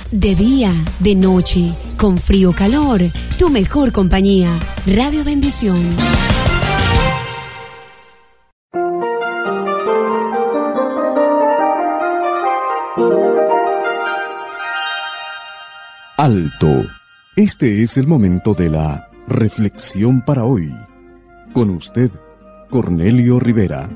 De día, de noche, con frío o calor, tu mejor compañía. Radio Bendición. Alto. Este es el momento de la reflexión para hoy. Con usted, Cornelio Rivera.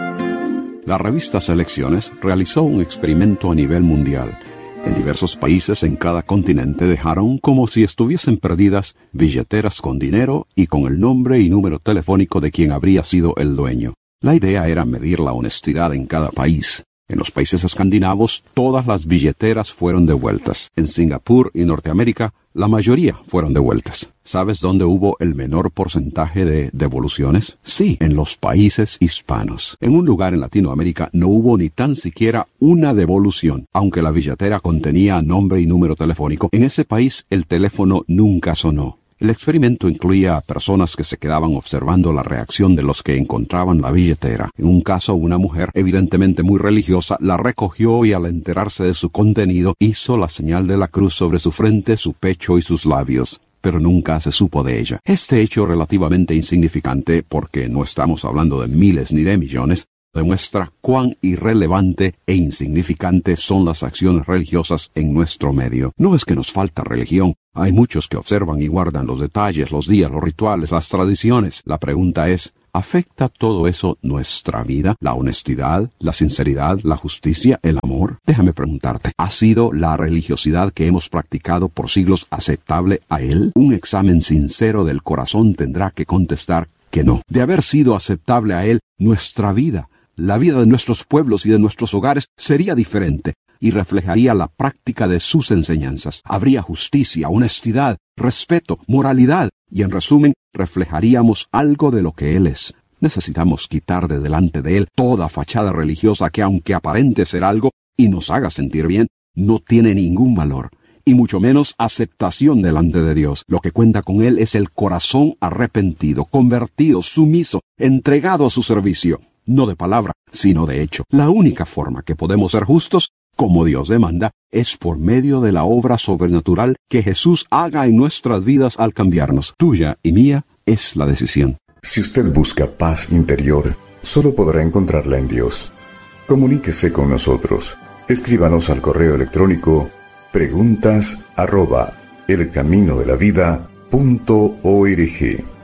La revista Selecciones realizó un experimento a nivel mundial. En diversos países en cada continente dejaron como si estuviesen perdidas billeteras con dinero y con el nombre y número telefónico de quien habría sido el dueño. La idea era medir la honestidad en cada país. En los países escandinavos, todas las billeteras fueron devueltas. En Singapur y Norteamérica, la mayoría fueron devueltas. ¿Sabes dónde hubo el menor porcentaje de devoluciones? Sí, en los países hispanos. En un lugar en Latinoamérica no hubo ni tan siquiera una devolución. Aunque la billetera contenía nombre y número telefónico, en ese país el teléfono nunca sonó. El experimento incluía a personas que se quedaban observando la reacción de los que encontraban la billetera. En un caso, una mujer, evidentemente muy religiosa, la recogió y al enterarse de su contenido, hizo la señal de la cruz sobre su frente, su pecho y sus labios. Pero nunca se supo de ella. Este hecho relativamente insignificante, porque no estamos hablando de miles ni de millones, demuestra cuán irrelevante e insignificantes son las acciones religiosas en nuestro medio. No es que nos falta religión. Hay muchos que observan y guardan los detalles, los días, los rituales, las tradiciones. La pregunta es, ¿afecta todo eso nuestra vida? ¿La honestidad, la sinceridad, la justicia, el amor? Déjame preguntarte, ¿ha sido la religiosidad que hemos practicado por siglos aceptable a Él? Un examen sincero del corazón tendrá que contestar que no. De haber sido aceptable a Él, nuestra vida, la vida de nuestros pueblos y de nuestros hogares sería diferente y reflejaría la práctica de sus enseñanzas. Habría justicia, honestidad, respeto, moralidad y, en resumen, reflejaríamos algo de lo que Él es. Necesitamos quitar de delante de Él toda fachada religiosa que, aunque aparente ser algo y nos haga sentir bien, no tiene ningún valor, y mucho menos aceptación delante de Dios. Lo que cuenta con Él es el corazón arrepentido, convertido, sumiso, entregado a su servicio. No de palabra, sino de hecho. La única forma que podemos ser justos, como Dios demanda, es por medio de la obra sobrenatural que Jesús haga en nuestras vidas al cambiarnos. Tuya y mía es la decisión. Si usted busca paz interior, solo podrá encontrarla en Dios. Comuníquese con nosotros. Escríbanos al correo electrónico preguntas@elcaminodelavida.org.